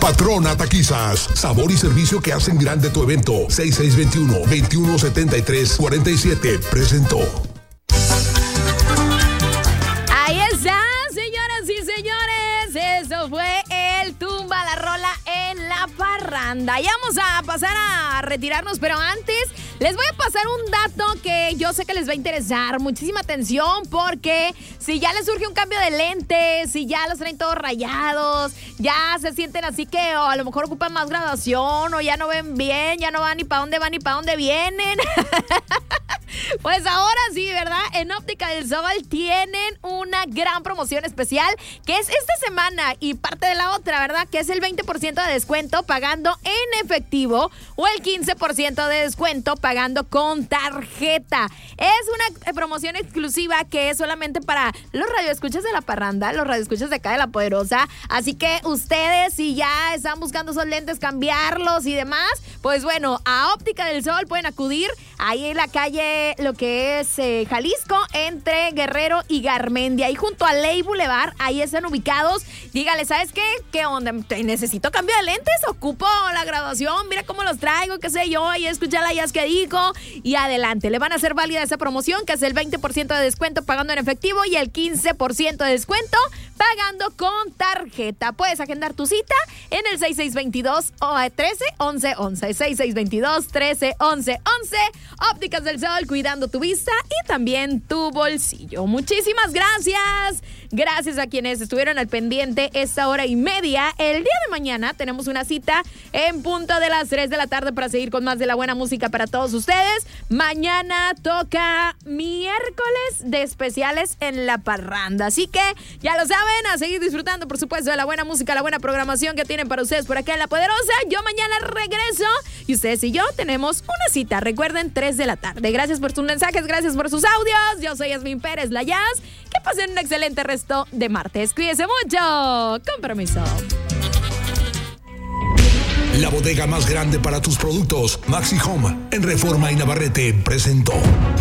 Patrona Taquizas, sabor y servicio que hacen grande tu evento. 6621-2173-47 presentó. Ahí está, señoras y señores. Eso fue el Tumba la Rola en la Parranda. Ya vamos a pasar a retirarnos, pero antes les voy a pasar un dato que yo sé que les va a interesar. Muchísima atención, porque si ya les surge un cambio de lentes, si ya los traen todos rayados, ya se sienten así que o a lo mejor ocupan más graduación, o ya no ven bien, ya no van ni para dónde van ni para dónde vienen. Pues ahora sí, ¿verdad? En Óptica del Sol tienen una gran promoción especial, que es esta semana y parte de la otra, ¿verdad? Que es el 20% de descuento pagando en efectivo, o el 15% de descuento pagando con tarjeta. Es una promoción exclusiva que es solamente para los radioescuchas de La Parranda, los radioescuchas de acá de La Poderosa. Así que ustedes, si ya están buscando esos lentes, cambiarlos y demás, pues bueno, a Óptica del Sol pueden acudir ahí en la calle, lo que es Jalisco, entre Guerrero y Garmendia, ahí junto a Ley Boulevard. Ahí están ubicados. Dígale, ¿sabes qué? ¿Qué onda? Necesito cambio de lentes, ocupo la graduación, mira cómo los traigo, qué sé yo, y escuchar la jazz que dijo, y adelante. Le van a hacer válida esa promoción, que es el 20% de descuento pagando en efectivo y el 15% de descuento pagando con tarjeta. Puedes agendar tu cita en el 6622-131111, 6622-131111. Ópticas del Sol, cuidando tu vista y también tu bolsillo. Muchísimas gracias. Gracias a quienes estuvieron al pendiente esta hora y media. El día de mañana tenemos una cita en punto de las 3 de la tarde para seguir con más de la buena música para todos ustedes. Mañana toca miércoles de especiales en La Parranda. Así que ya lo saben, a seguir disfrutando, por supuesto, de la buena música, la buena programación que tienen para ustedes por acá en La Poderosa. Yo mañana regreso y ustedes y yo tenemos una cita. Recuerden, 3 de la tarde. Gracias por sus mensajes, gracias por sus audios. Yo soy Yasmín Pérez, la Jazz. Que pasen un excelente resto de martes. Cuídense mucho. Con permiso. La bodega más grande para tus productos, Maxi Home, en Reforma y Navarrete, presentó.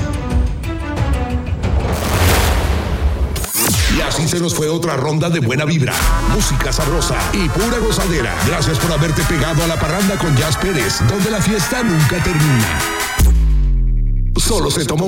Y así se nos fue otra ronda de buena vibra, música sabrosa y pura gozadera. Gracias por haberte pegado a La Parranda con Jazz Pérez, donde la fiesta nunca termina. Solo se tomó